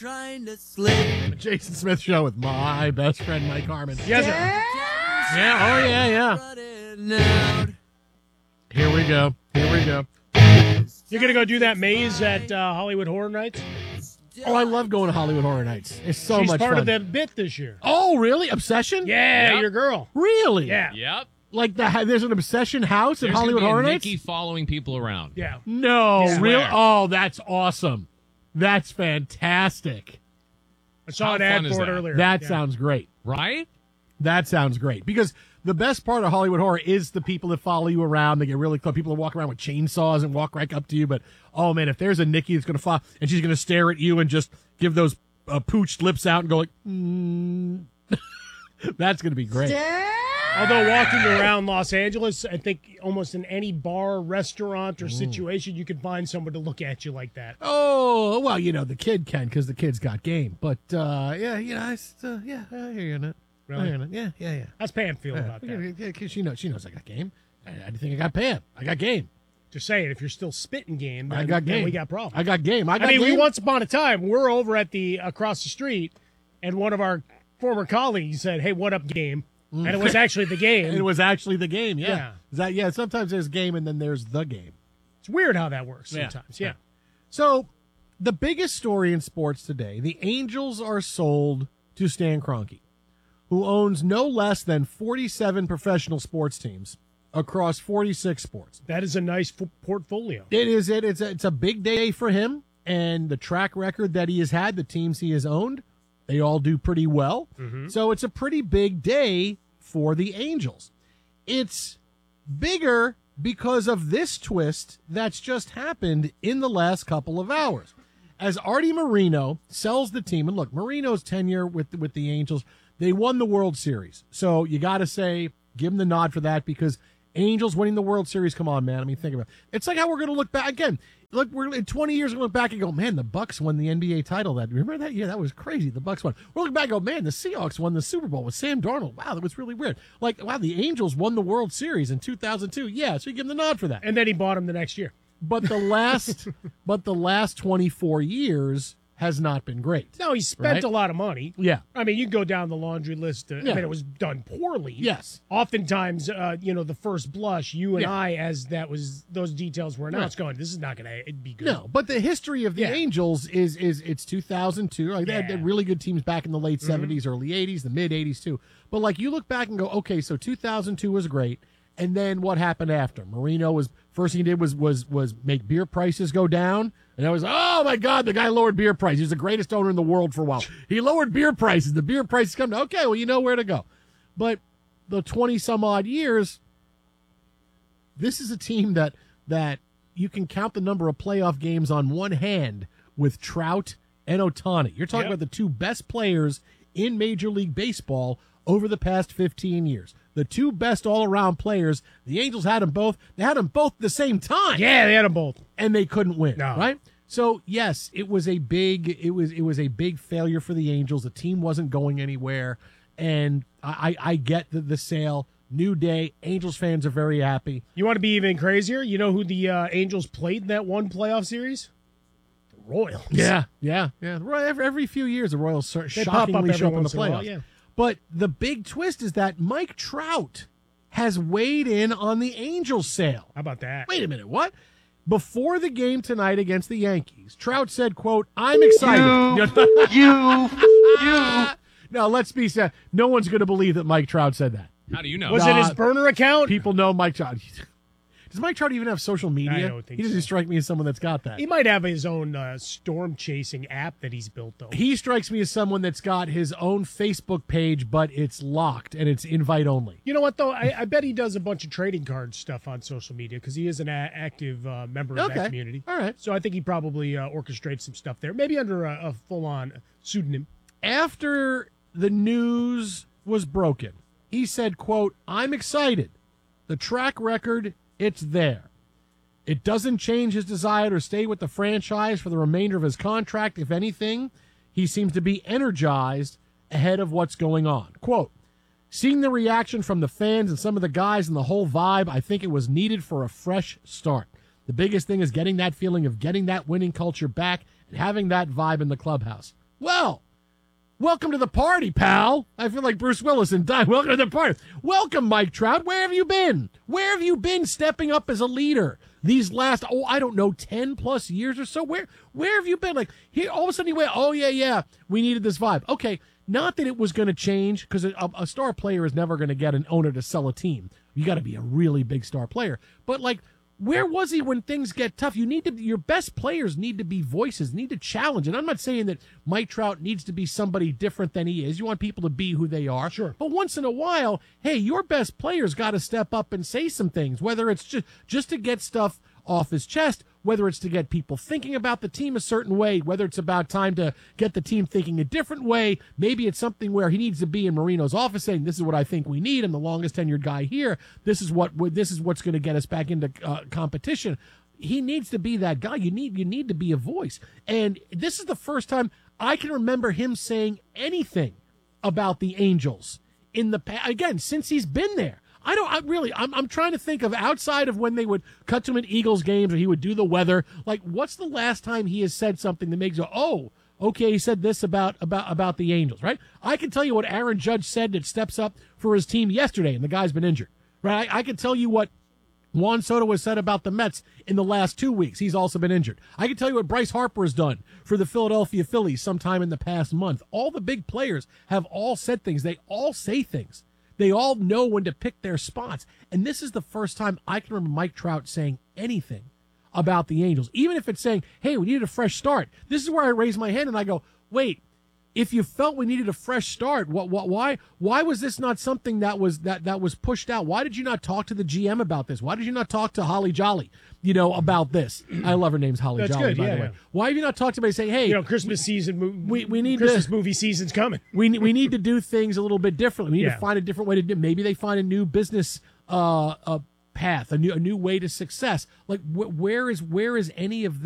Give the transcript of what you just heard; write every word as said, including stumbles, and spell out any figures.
Trying to slip. Jason Smith Show with my best friend, Mike Harmon. Yes, sir. Yeah, oh, yeah, yeah. Here we go. Here we go. You're going to go do that maze at uh, Hollywood Horror Nights? Oh, I love going to Hollywood Horror Nights. It's so She's much fun. part of the bit this year. Oh, really? Obsession? Yeah, Yep. your girl. Really? Yeah. Yep. Like the, there's an Obsession house There's at Hollywood gonna be Horror a Nights? Nikki following people around. Yeah. No, Yeah. really? Swear. Oh, that's awesome. That's fantastic. I saw How an ad fun is for it that? earlier. That Yeah. sounds great. Right? That sounds great. Because the best part of Hollywood Horror is the people that follow you around. They get really close. People that walk around with chainsaws and walk right up to you. But, oh, man, if there's a Nikki that's going to follow, and she's going to stare at you and just give those uh, pooched lips out and go like, mm. That's going to be great. Although walking around Los Angeles, I think almost in any bar, restaurant, or situation, you can find someone to look at you like that. Oh, well, you know, the kid can because the kid's got game. But, uh, yeah, you know, I, uh, yeah, I hear you on that. Really? I hear you on that. Yeah, yeah, yeah. How's Pam feel Yeah, about that? yeah, yeah, 'cause she knows, she knows I got game. I, I didn't think I got Pam. I got game. Just saying, if you're still spitting game, then, I got then game. we got problems. I got game. I got I mean, game. we once upon a time, we're over at the across the street, and one of our former colleagues said, "Hey, what up, game?" And it was actually the game. It was actually the game, yeah. Yeah. Is that yeah, sometimes there's game and then there's the game. It's weird how that works Yeah. sometimes. Yeah. So, the biggest story in sports today, the Angels are sold to Stan Kroenke, who owns no less than forty-seven professional sports teams across forty-six sports. That is a nice f- portfolio. It is it. It's a, it's a big day for him, and the track record that he has had, the teams he has owned, they all do pretty well. So it's a pretty big day for the Angels. It's bigger because of this twist that's just happened in the last couple of hours. As Artie Moreno sells the team, and look, Moreno's tenure with with the Angels, they won the World Series. So you got to say, give him the nod for that because Angels winning the World Series, come on, man. I mean, think about it. It's like how we're going to look back again. Look, we're in twenty years, we're going to look back and go, man, the Bucks won the N B A title. That remember that? Yeah, that was crazy. The Bucks won. We're looking back and go, man, the Seahawks won the Super Bowl with Sam Darnold. Wow, that was really weird. Like, wow, the Angels won the World Series in two thousand two. Yeah, so you give them the nod for that. And then he bought him the next year. But the last, but the last twenty-four years has not been great. No, he spent Right? a lot of money. Yeah. I mean, you can go down the laundry list. Uh, Yeah. I mean, it was done poorly. Yes. Oftentimes, uh, you know, the first blush, you and Yeah. I, as that was those details were announced, going, this is not going to be good. No, but the history of the Yeah. Angels is is it's two thousand two. Like they had- Yeah. they had really good teams back in the late seventies, early eighties, the mid eighties too. But like you look back and go, okay, so two thousand two was great, and then what happened after? Marino was first thing he did was was was make beer prices go down, and I was oh my god, the guy lowered beer prices. He's the greatest owner in the world for a while. He lowered beer prices. The beer prices come down. Okay, well you know where to go. But the twenty some odd years, this is a team that that you can count the number of playoff games on one hand with Trout and Ohtani. You're talking Yep. about the two best players in Major League Baseball over the past fifteen years. The two best all-around players. The Angels had them both. They had them both at the same time. Yeah, they had them both. And they couldn't win, No. right? So, yes, it was a big it was it was a big failure for the Angels. The team wasn't going anywhere, and I I, I get the, the sale. New day. Angels fans are very happy. You want to be even crazier? You know who the uh, Angels played in that one playoff series? The Royals. Yeah, yeah, yeah. Right, Every, every few years, the Royals start They pop up shockingly every show up in the once in a while, playoffs. yeah. But the big twist is that Mike Trout has weighed in on the Angels sale. How about that? Wait a minute, what? Before the game tonight against the Yankees, Trout said, quote, I'm excited. You, you. No, let's be sad. No one's going to believe that Mike Trout said that. How do you know? Was it his burner account? People know Mike Trout. Does Mike Trout even have social media? I don't think he doesn't so. strike me as someone that's got that. He might have his own uh, storm chasing app that he's built, though. He strikes me as someone that's got his own Facebook page, but it's locked and it's invite only. You know what, though? I, I bet he does a bunch of trading card stuff on social media because he is an a- active uh, member of Okay. that community. All right. So I think he probably uh, orchestrates some stuff there, maybe under a, a full-on pseudonym. After the news was broken, he said, quote, I'm excited. The track record, it's there. It doesn't change his desire to stay with the franchise for the remainder of his contract. If anything, he seems to be energized ahead of what's going on. Quote, seeing the reaction from the fans and some of the guys and the whole vibe, I think it was needed for a fresh start. The biggest thing is getting that feeling of getting that winning culture back and having that vibe in the clubhouse. Well, welcome to the party, pal. I feel like Bruce Willis and die. Welcome to the party. Welcome, Mike Trout. Where have you been? Where have you been stepping up as a leader these last, oh, I don't know, ten plus years or so? Where where have you been? Like, here, all of a sudden you went, oh, yeah, yeah, we needed this vibe. Okay, not that it was going to change, because a, a star player is never going to get an owner to sell a team. You got to be a really big star player. But, like, where was he when things get tough? You need to, your best players need to be voices, need to challenge. And I'm not saying that Mike Trout needs to be somebody different than he is. You want people to be who they are. Sure. But once in a while, hey, your best players got to step up and say some things, whether it's just, just to get stuff off his chest, whether it's to get people thinking about the team a certain way, whether it's about time to get the team thinking a different way. Maybe it's something where he needs to be in Marino's office saying, this is what I think we need. I'm the longest tenured guy here. This is what this is what's going to get us back into uh, competition. He needs to be that guy. You need you need to be a voice. And this is the first time I can remember him saying anything about the Angels in the past. Again, since he's been there. I don't I really, I'm, I'm trying to think of outside of when they would cut to him in Eagles games or he would do the weather. Like, what's the last time he has said something that makes you, oh, okay, he said this about, about, about the Angels, right? I can tell you what Aaron Judge said that steps up for his team yesterday, and the guy's been injured, right? I, I can tell you what Juan Soto has said about the Mets in the last two weeks. He's also been injured. I can tell you what Bryce Harper has done for the Philadelphia Phillies sometime in the past month. All the big players have all said things. They all say things. They all know when to pick their spots. And this is the first time I can remember Mike Trout saying anything about the Angels, even if it's saying, hey, we needed a fresh start. This is where I raise my hand and I go, wait, if you felt we needed a fresh start, what, what, why, why was this not something that was that that was pushed out? Why did you not talk to the G M about this? Why did you not talk to Holly Jolly, you know, about this? I love her name's Holly That's Jolly, good, by yeah, the way. yeah. Why have you not talked to me? Say, hey, You know, Christmas season. Mo- we we need Christmas to, movie season's coming. we we need to do things a little bit differently. We need Yeah. to find a different way to do. Maybe they find a new business uh, uh path, a new a new way to success. Like wh- where is where is any of this?